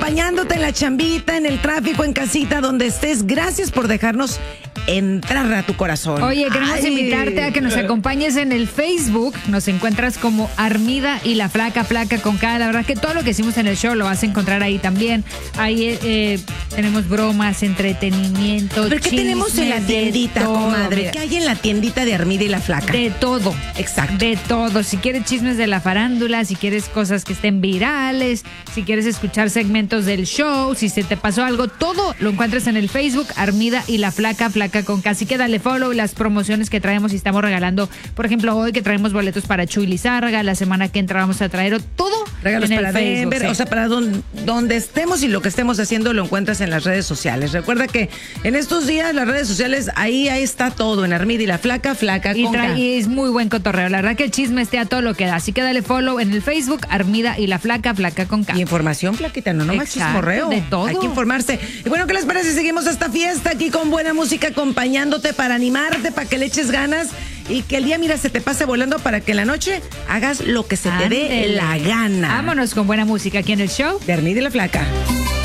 acompañándote en la chambita, en el tráfico, en casita, donde estés. Gracias por dejarnos entrar a tu corazón. Oye, queremos invitarte a que nos acompañes en el Facebook. Nos encuentras como Armida y la Flaca, Flaca con K. La verdad que todo lo que hicimos en el show lo vas a encontrar ahí también. Ahí tenemos bromas, entretenimiento, ¿Pero qué tenemos en la tiendita, comadre? Mira. ¿Qué hay en la tiendita de Armida y la Flaca? De todo. Exacto. De todo. Si quieres chismes de la farándula, si quieres cosas que estén virales, si quieres escuchar segmentos del show, si se te pasó algo, todo lo encuentras en el Facebook Armida y la Flaca, Flaca con K. Así que dale follow, las promociones que traemos y estamos regalando. Por ejemplo, hoy que traemos boletos para Chuy Lizárraga, la semana que entra vamos a traer todo regalos en para el Facebook. Denver, Sí. o sea, para donde estemos y lo que estemos haciendo lo encuentras en las redes sociales. Recuerda que en estos días las redes sociales, ahí está todo, en Armida y la Flaca, Flaca con K. Y es muy buen cotorreo. La verdad que el chisme esté a todo lo que da. Así que dale follow en el Facebook Armida y la Flaca, Flaca con K. Y información, Flaquita, no más Exacto, chismorreo. de todo. Hay que informarse. Y bueno, ¿qué les parece? Seguimos esta fiesta aquí con buena música, acompañándote para animarte, para que le eches ganas y que el día, mira, se te pase volando para que en la noche hagas lo que se te dé Ándele. la gana. Vámonos con buena música aquí en el show De Armida y la Flaca.